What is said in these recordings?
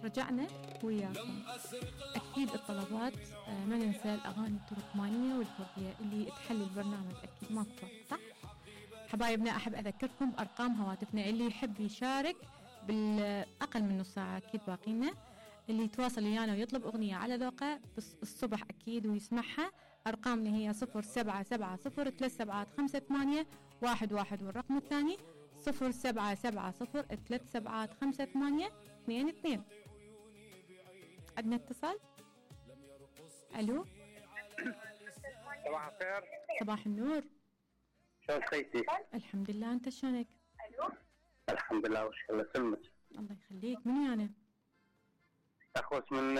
رجعنا وياكم. أكيد الطلبات ما ننسى الأغاني التركمانية والكردية اللي تحل البرنامج، أكيد ماكو فرق، صح؟ حبايبنا أحب أذكركم بأرقام هواتفنا، اللي يحب يشارك بالأقل من نص ساعة أكيد باقينا، اللي يتواصل ويانا ويطلب أغنية على ذوقه الصبح أكيد ويسمعها. أرقامنا هي 0770375811 والرقم الثاني 0770375822. عندنا اتصال. ألو، صباح الخير. صباح النور. شلون خيتي؟ الحمد لله، أنت شلونك؟ الحمد لله وشكرا الله يسلمك. الله يخليك. من أنا؟ أخوس من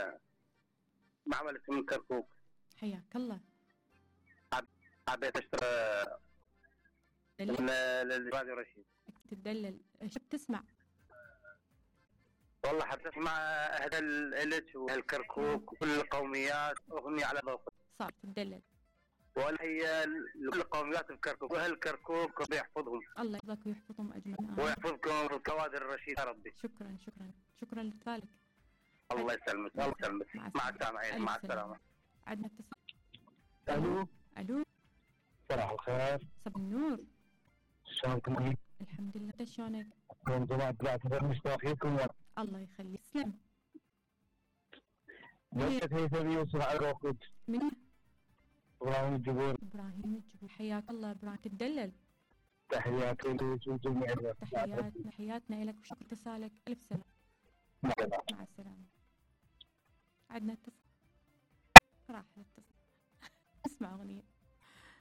معمل من كركوك. حياك الله. حبيت أشتري من راديو رشيد. تدلل شو بتسمع؟ والله حبيت أسمع أهدى الإلج والكركوك وكل القوميات أغنية على ذوق. صار تدلل. ولا هي كل القوميات بكركوك وأهل كركوك ربي يحفظهم. الله يحفظك ويحفظهم أجمعين. ويحفظكم في كوادر الرشيد يا ربي. شكرا شكرا شكرا لاتصالك. الله يسلمك. الله يسلمك. مع السلامة. مع السلامة. عندنا اتصال. الو. الو، صباح الخير. صباح النور. شلونكم؟ الحمد لله، انت شلونك؟ كنت بعتذر مشتاقيكم. الله يخليك. سلم. نفسك هيثم يوسف على روكود. من؟ ابراهيم الجبور. ابراهيم الجبور، حياك الله ابراهيم. تدلل. تحياتي لك وجميع تحياتنا لك وشكر اتصالك. الف سلام. مع السلامة. عندنا اتصال. راح الاتصال. اسمع اغنية.